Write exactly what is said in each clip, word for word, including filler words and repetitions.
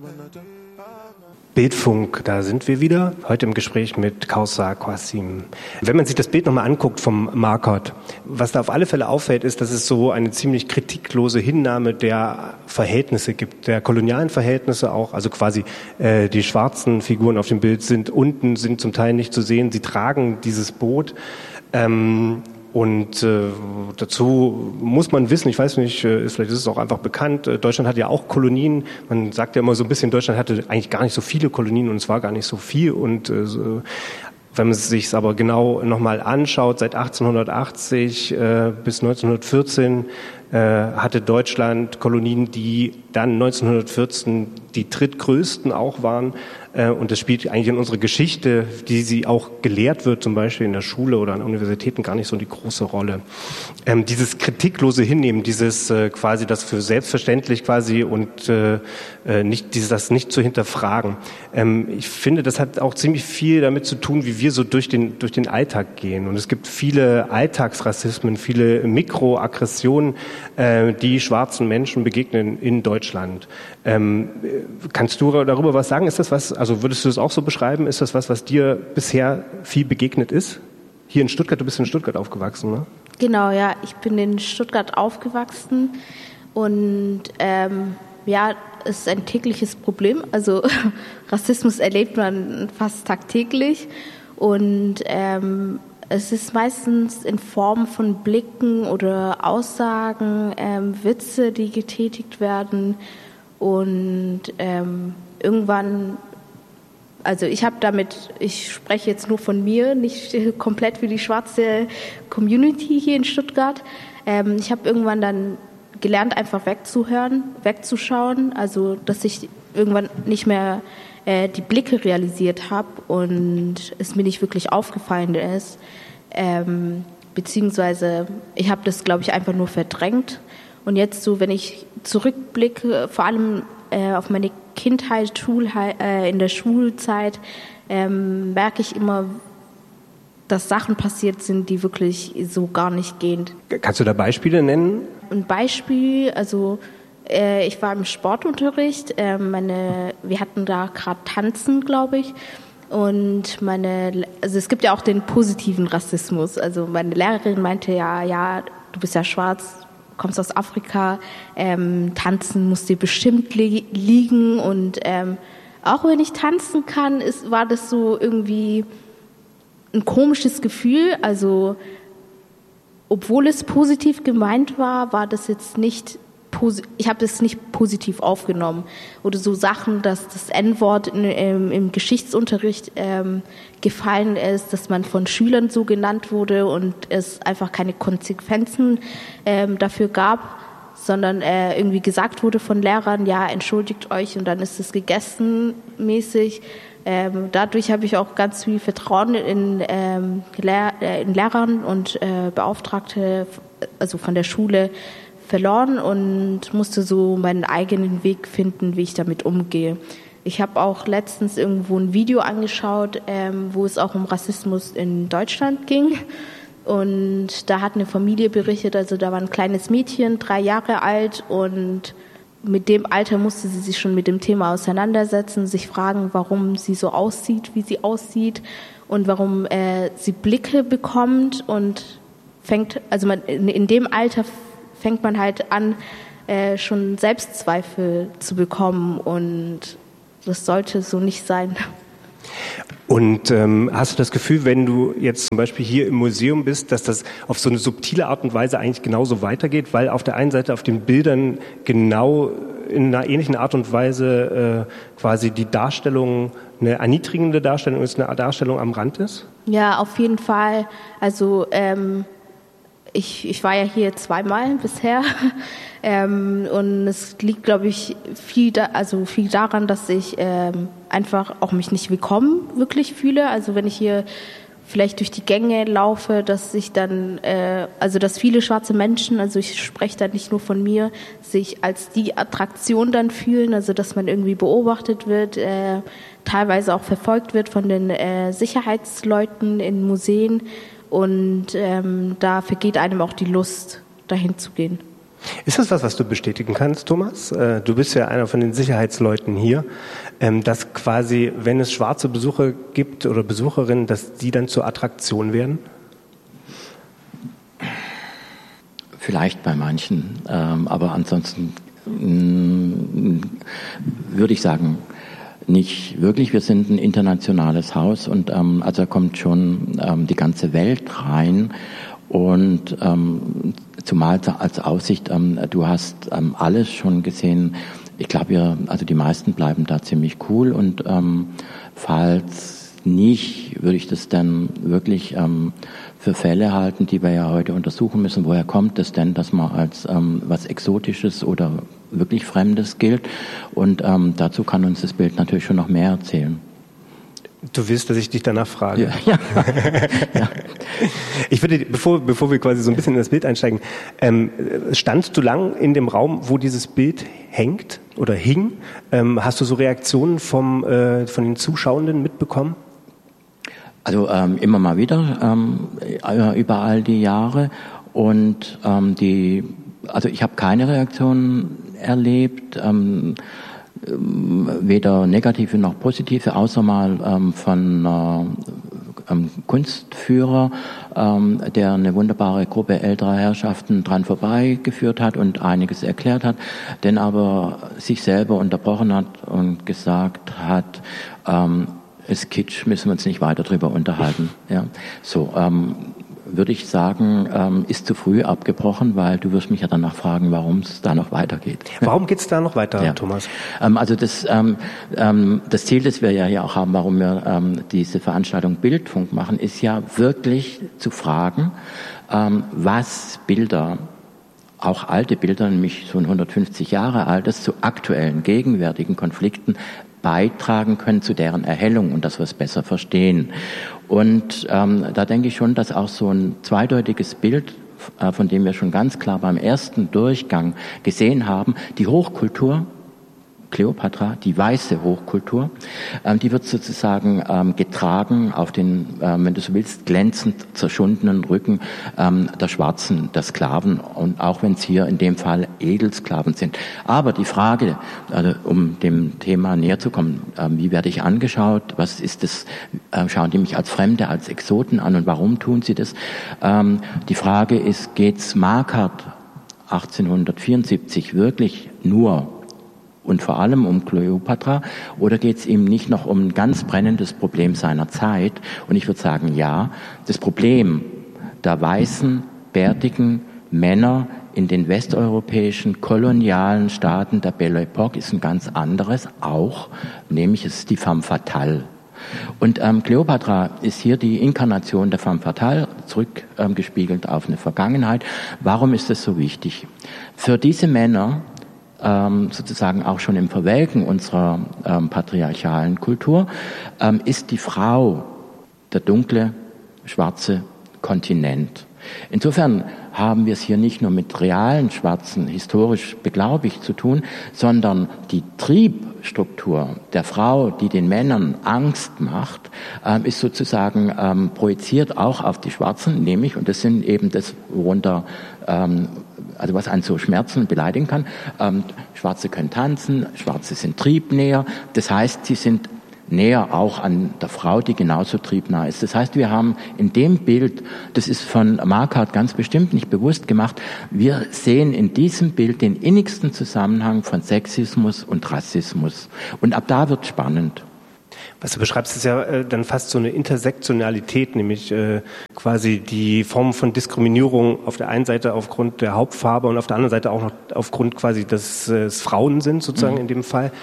Bildfunk, da sind wir wieder, heute im Gespräch mit Kaussar Qasim. Wenn man sich das Bild nochmal anguckt vom Marquardt, was da auf alle Fälle auffällt, ist, dass es so eine ziemlich kritiklose Hinnahme der Verhältnisse gibt, der kolonialen Verhältnisse auch, also quasi äh, die schwarzen Figuren auf dem Bild sind unten, sind zum Teil nicht zu sehen, sie tragen dieses Boot. Ähm, Und äh, dazu muss man wissen, ich weiß nicht, äh, vielleicht ist es auch einfach bekannt, äh, Deutschland hat ja auch Kolonien. Man sagt ja immer so ein bisschen, Deutschland hatte eigentlich gar nicht so viele Kolonien und es war gar nicht so viel. Und äh, so, wenn man es sich aber genau nochmal anschaut, seit achtzehnhundertachtzig äh, bis neunzehnhundertvierzehn äh, hatte Deutschland Kolonien, die dann neunzehnhundertvierzehn die drittgrößten auch waren. Und das spielt eigentlich in unserer Geschichte, die sie auch gelehrt wird, zum Beispiel in der Schule oder an Universitäten, gar nicht so die große Rolle. Ähm, dieses kritiklose Hinnehmen, dieses äh, quasi das für selbstverständlich quasi und äh, nicht dieses das nicht zu hinterfragen. Ähm, ich finde, das hat auch ziemlich viel damit zu tun, wie wir so durch den durch den Alltag gehen. Und es gibt viele Alltagsrassismen, viele Mikroaggressionen, äh, die schwarzen Menschen begegnen in Deutschland. Ähm, kannst du darüber was sagen? Ist das was? Also würdest du das auch so beschreiben? Ist das was, was dir bisher viel begegnet ist? Hier in Stuttgart, du bist in Stuttgart aufgewachsen, ne? Genau, ja, ich bin in Stuttgart aufgewachsen und ähm, ja, es ist ein tägliches Problem. Also Rassismus erlebt man fast tagtäglich und ähm, es ist meistens in Form von Blicken oder Aussagen, ähm, Witze, die getätigt werden und ähm, irgendwann. Also ich habe damit, ich spreche jetzt nur von mir, nicht komplett für die schwarze Community hier in Stuttgart. Ähm, ich habe irgendwann dann gelernt, einfach wegzuhören, wegzuschauen, also dass ich irgendwann nicht mehr äh, die Blicke realisiert habe und es mir nicht wirklich aufgefallen ist. Ähm, beziehungsweise ich habe das, glaube ich, einfach nur verdrängt. Und jetzt so, wenn ich zurückblicke, vor allem äh, auf meine Kindheit, Schul, äh, in der Schulzeit, ähm, merke ich immer, dass Sachen passiert sind, die wirklich so gar nicht gehen. Kannst du da Beispiele nennen? Ein Beispiel, also äh, ich war im Sportunterricht, äh, meine, wir hatten da gerade Tanzen, glaube ich, und meine, also es gibt ja auch den positiven Rassismus. Also meine Lehrerin meinte ja, ja, du bist ja schwarz, kommst aus Afrika, ähm, tanzen muss dir bestimmt li- liegen und ähm, auch wenn ich tanzen kann, ist, war das so irgendwie ein komisches Gefühl, also obwohl es positiv gemeint war, war das jetzt nicht, posi- ich habe das nicht positiv aufgenommen oder so Sachen, dass das En-Wort in, im, im Geschichtsunterricht ähm, gefallen ist, dass man von Schülern so genannt wurde und es einfach keine Konsequenzen ähm, dafür gab, sondern äh, irgendwie gesagt wurde von Lehrern, ja, entschuldigt euch und dann ist es gegessen mäßig. Ähm, dadurch habe ich auch ganz viel Vertrauen in, ähm, Lehr- äh, in Lehrern und äh, Beauftragte, also von der Schule, verloren und musste so meinen eigenen Weg finden, wie ich damit umgehe. Ich habe auch letztens irgendwo ein Video angeschaut, ähm, wo es auch um Rassismus in Deutschland ging. Und da hat eine Familie berichtet, also da war ein kleines Mädchen, drei Jahre alt und mit dem Alter musste sie sich schon mit dem Thema auseinandersetzen, sich fragen, warum sie so aussieht, wie sie aussieht und warum äh, sie Blicke bekommt und fängt, also man, in, in dem Alter fängt man halt an, äh, schon Selbstzweifel zu bekommen und das sollte so nicht sein. Und ähm, hast du das Gefühl, wenn du jetzt zum Beispiel hier im Museum bist, dass das auf so eine subtile Art und Weise eigentlich genauso weitergeht? Weil auf der einen Seite auf den Bildern genau in einer ähnlichen Art und Weise äh, quasi die Darstellung eine erniedrigende Darstellung ist, eine Darstellung am Rand ist? Ja, auf jeden Fall. Also ähm, ich, ich war ja hier zweimal bisher. Ähm, und es liegt, glaube ich, viel, da, also viel daran, dass ich ähm, einfach auch mich nicht willkommen wirklich fühle. Also wenn ich hier vielleicht durch die Gänge laufe, dass ich dann, äh, also dass viele schwarze Menschen, also ich spreche da nicht nur von mir, sich als die Attraktion dann fühlen, also dass man irgendwie beobachtet wird, äh, teilweise auch verfolgt wird von den äh, Sicherheitsleuten in Museen und ähm, da vergeht einem auch die Lust, dahin zu gehen. Ist das was, was du bestätigen kannst, Thomas? Du bist ja einer von den Sicherheitsleuten hier, dass quasi, wenn es schwarze Besucher gibt oder Besucherinnen, dass die dann zur Attraktion werden? Vielleicht bei manchen, aber ansonsten würde ich sagen, nicht wirklich. Wir sind ein internationales Haus und also kommt schon die ganze Welt rein. Und ähm, zumal als Aussicht, ähm, du hast ähm, alles schon gesehen. Ich glaube, wir, also die meisten bleiben da ziemlich cool. Und ähm, falls nicht, würde ich das dann wirklich ähm, für Fälle halten, die wir ja heute untersuchen müssen. Woher kommt es denn, dass man als ähm, was Exotisches oder wirklich Fremdes gilt? Und ähm, dazu kann uns das Bild natürlich schon noch mehr erzählen. Du willst, dass ich dich danach frage? Ja. ja. ja. Ich würde, bevor, bevor wir quasi so ein bisschen in das Bild einsteigen, ähm, standst du lang in dem Raum, wo dieses Bild hängt oder hing? Ähm, hast du so Reaktionen vom, äh, von den Zuschauenden mitbekommen? Also ähm, immer mal wieder, ähm, über all die Jahre. Und ähm, die, also ich habe keine Reaktionen erlebt. Ähm, weder negative noch positive, außer mal ähm, von äh, ähm, Kunstführer, ähm, der eine wunderbare Gruppe älterer Herrschaften dran vorbeigeführt hat und einiges erklärt hat, denn aber sich selber unterbrochen hat und gesagt hat, ähm, ist Kitsch, müssen wir uns nicht weiter drüber unterhalten. Ja, so ähm, würde ich sagen, ähm, ist zu früh abgebrochen, weil du wirst mich ja danach fragen, warum es da noch weitergeht. Warum geht es da noch weiter, ja. Thomas? Ähm, also das, ähm, ähm, das Ziel, das wir ja hier auch haben, warum wir ähm, diese Veranstaltung Bildfunk machen, ist ja wirklich zu fragen, ähm, was Bilder, auch alte Bilder, nämlich so hundertfünfzig Jahre altes, zu aktuellen, gegenwärtigen Konflikten beitragen können zu deren Erhellung und dass wir es besser verstehen. Und ähm, da denke ich schon, dass auch so ein zweideutiges Bild, äh, von dem wir schon ganz klar beim ersten Durchgang gesehen haben, die Hochkultur, Kleopatra, die weiße Hochkultur, ähm, die wird sozusagen ähm, getragen auf den, ähm, wenn du so willst, glänzend zerschundenen Rücken ähm, der Schwarzen, der Sklaven, und auch wenn es hier in dem Fall Edelsklaven sind. Aber die Frage, also, um dem Thema näher zu kommen, ähm, wie werde ich angeschaut, was ist das, äh, schauen die mich als Fremde, als Exoten an und warum tun sie das? Ähm, die Frage ist, geht's Marquardt achtzehnhundertvierundsiebzig wirklich nur und vor allem um Kleopatra, oder geht es ihm nicht noch um ein ganz brennendes Problem seiner Zeit? Und ich würde sagen, ja, das Problem der weißen, bärtigen Männer in den westeuropäischen kolonialen Staaten der Belle Époque ist ein ganz anderes auch, nämlich es ist die femme fatale. Und ähm, Kleopatra ist hier die Inkarnation der femme fatale, zurückgespiegelt ähm, auf eine Vergangenheit. Warum ist das so wichtig? Für diese Männer, Ähm, sozusagen auch schon im Verwelken unserer ähm, patriarchalen Kultur, ähm, ist die Frau der dunkle, schwarze Kontinent. Insofern haben wir es hier nicht nur mit realen Schwarzen, historisch beglaubigt zu tun, sondern die Triebstruktur der Frau, die den Männern Angst macht, ähm, ist sozusagen ähm, projiziert auch auf die Schwarzen, nämlich, und das sind eben das, worunter ähm, also was einen so schmerzen und beleidigen kann. Ähm, Schwarze können tanzen, Schwarze sind triebnäher. Das heißt, sie sind näher auch an der Frau, die genauso triebnah ist. Das heißt, wir haben in dem Bild, das ist von Marquardt ganz bestimmt nicht bewusst gemacht, wir sehen in diesem Bild den innigsten Zusammenhang von Sexismus und Rassismus. Und ab da wird spannend. Was du beschreibst, ist ja äh, dann fast so eine Intersektionalität, nämlich äh, quasi die Form von Diskriminierung auf der einen Seite aufgrund der Hauptfarbe und auf der anderen Seite auch noch aufgrund quasi, dass äh, es Frauen sind, sozusagen mhm. in dem Fall.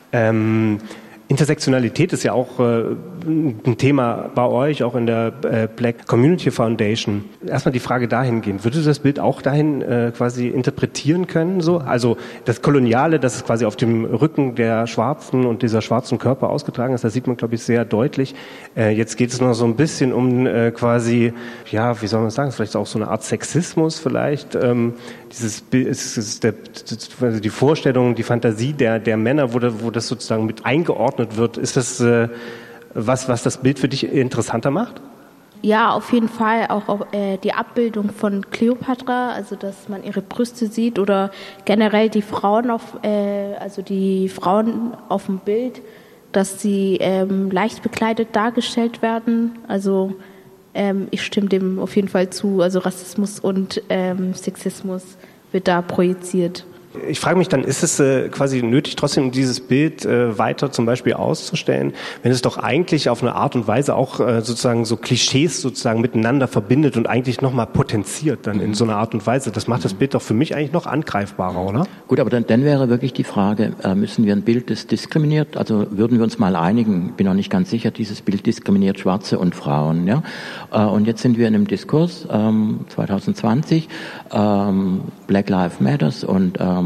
Ähm, Intersektionalität ist ja auch äh, ein Thema bei euch, auch in der äh, Black Community Foundation. Erstmal die Frage dahingehend, würdest du das Bild auch dahin äh, quasi interpretieren können? So? Also das Koloniale, das ist quasi auf dem Rücken der Schwarzen und dieser schwarzen Körper ausgetragen ist, das sieht man, glaube ich, sehr deutlich. Äh, jetzt geht es noch so ein bisschen um äh, quasi, ja, wie soll man sagen, vielleicht auch so eine Art Sexismus vielleicht. Ähm, dieses Bild ist, ist der, also die Vorstellung, die Fantasie der, der Männer, wo, da, wo das sozusagen mit eingeordnet wird. Ist das äh, was, was das Bild für dich interessanter macht? ja, auf jeden Fall auch auf, äh, die Abbildung von Kleopatra, also dass man ihre Brüste sieht oder generell die Frauen auf, äh, also die Frauen auf dem Bild, dass sie ähm, leicht bekleidet dargestellt werden. Also ähm, ich stimme dem auf jeden Fall zu. Also Rassismus und ähm, Sexismus wird da projiziert. Ich frage mich dann, ist es äh, quasi nötig, trotzdem dieses Bild äh, weiter zum Beispiel auszustellen, wenn es doch eigentlich auf eine Art und Weise auch äh, sozusagen so Klischees sozusagen miteinander verbindet und eigentlich nochmal potenziert dann in so einer Art und Weise. Das macht das Bild doch für mich eigentlich noch angreifbarer, oder? Gut, aber dann, dann wäre wirklich die Frage, äh, müssen wir ein Bild, das diskriminiert, also würden wir uns mal einigen, bin auch nicht ganz sicher, dieses Bild diskriminiert Schwarze und Frauen, ja? Äh, und jetzt sind wir in einem Diskurs, ähm, zwanzig zwanzig, ähm, Black Lives Matters und ähm,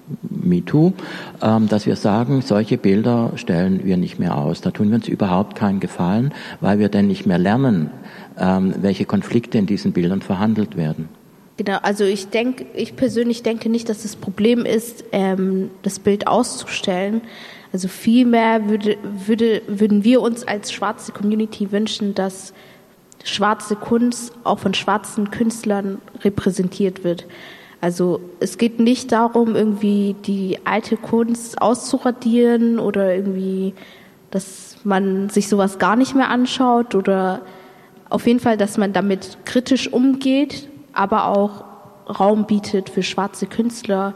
MeToo, ähm, dass wir sagen, solche Bilder stellen wir nicht mehr aus. Da tun wir uns überhaupt keinen Gefallen, weil wir dann nicht mehr lernen, ähm, welche Konflikte in diesen Bildern verhandelt werden. Genau, also ich denke, ich persönlich denke nicht, dass das Problem ist, ähm, das Bild auszustellen. Also vielmehr würde, würde, würden wir uns als schwarze Community wünschen, dass schwarze Kunst auch von schwarzen Künstlern repräsentiert wird. Also es geht nicht darum, irgendwie die alte Kunst auszuradieren oder irgendwie, dass man sich sowas gar nicht mehr anschaut oder auf jeden Fall, dass man damit kritisch umgeht, aber auch Raum bietet für schwarze Künstler,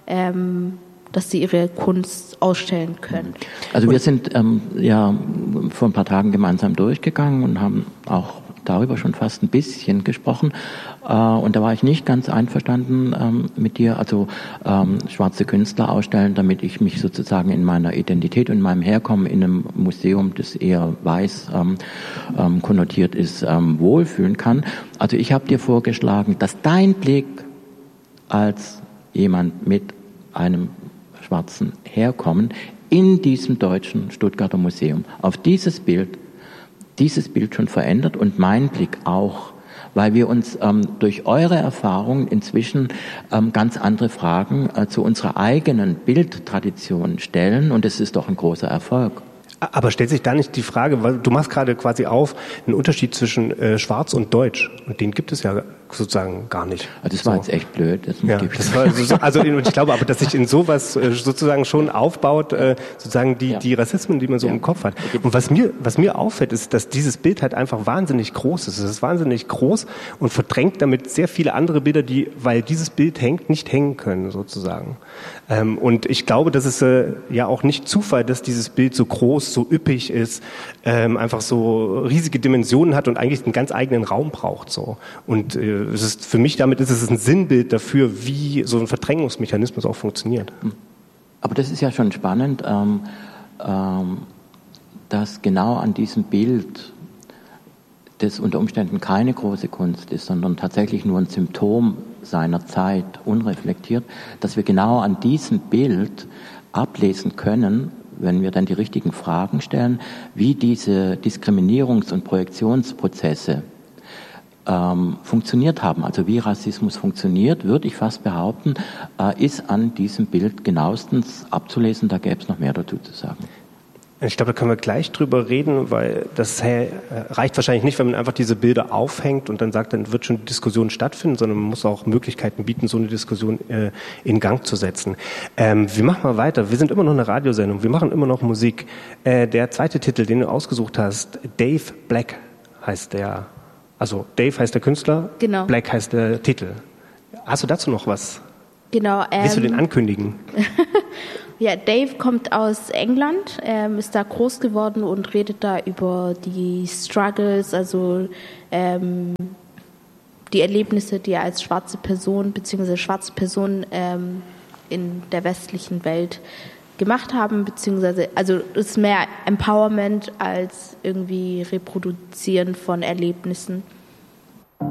ähm, dass sie ihre Kunst ausstellen können. Also wir sind ähm, ja vor ein paar Tagen gemeinsam durchgegangen und haben auch darüber schon fast ein bisschen gesprochen. Äh, und da war ich nicht ganz einverstanden ähm, mit dir, also ähm, schwarze Künstler ausstellen, damit ich mich sozusagen in meiner Identität und in meinem Herkommen in einem Museum, das eher weiß ähm, ähm, konnotiert ist, ähm, wohlfühlen kann. Also ich habe dir vorgeschlagen, dass dein Blick als jemand mit einem schwarzen Herkommen in diesem deutschen Stuttgarter Museum auf dieses Bild dieses Bild schon verändert und mein Blick auch, weil wir uns ähm, durch eure Erfahrungen inzwischen ähm, ganz andere Fragen äh, zu unserer eigenen Bildtradition stellen und es ist doch ein großer Erfolg. Aber stellt sich da nicht die Frage, weil du machst gerade quasi auf einen Unterschied zwischen äh, Schwarz und Deutsch und den gibt es ja sozusagen gar nicht. Also das war so. Jetzt echt blöd. Das ja, das war so, also ich glaube aber, dass sich in sowas äh, sozusagen schon aufbaut, äh, sozusagen die, ja. die Rassismen, die man so ja. im Kopf hat. Und was mir, was mir auffällt, ist, dass dieses Bild halt einfach wahnsinnig groß ist. Es ist wahnsinnig groß und verdrängt damit sehr viele andere Bilder, die, weil dieses Bild hängt, nicht hängen können sozusagen. Ähm, und ich glaube, dass es äh, ja auch nicht Zufall, dass dieses Bild so groß, so üppig ist, ähm, einfach so riesige Dimensionen hat und eigentlich einen ganz eigenen Raum braucht. So. Und äh, es ist für mich, damit ist es ein Sinnbild dafür, wie so ein Verdrängungsmechanismus auch funktioniert. Aber das ist ja schon spannend, ähm, ähm, dass genau an diesem Bild, das unter Umständen keine große Kunst ist, sondern tatsächlich nur ein Symptom seiner Zeit, unreflektiert, dass wir genau an diesem Bild ablesen können, wenn wir dann die richtigen Fragen stellen, wie diese Diskriminierungs- und Projektionsprozesse ähm, funktioniert haben. Also wie Rassismus funktioniert, würde ich fast behaupten, äh, ist an diesem Bild genauestens abzulesen. Da gäbe es noch mehr dazu zu sagen. Ich glaube, da können wir gleich drüber reden, weil das äh, reicht wahrscheinlich nicht, wenn man einfach diese Bilder aufhängt und dann sagt, dann wird schon die Diskussion stattfinden, sondern man muss auch Möglichkeiten bieten, so eine Diskussion äh, in Gang zu setzen. Ähm, wir machen mal weiter. Wir sind immer noch eine Radiosendung. Wir machen immer noch Musik. Äh, der zweite Titel, den du ausgesucht hast, Dave Black heißt der. Also Dave heißt der Künstler, genau. Black heißt der Titel. Hast du dazu noch was? Genau. Ähm, Willst du den ankündigen? Ja, Dave kommt aus England, ähm, ist da groß geworden und redet da über die Struggles, also ähm, die Erlebnisse, die er als schwarze Person bzw. schwarze Person ähm, in der westlichen Welt gemacht haben, beziehungsweise, also es ist mehr Empowerment als irgendwie Reproduzieren von Erlebnissen.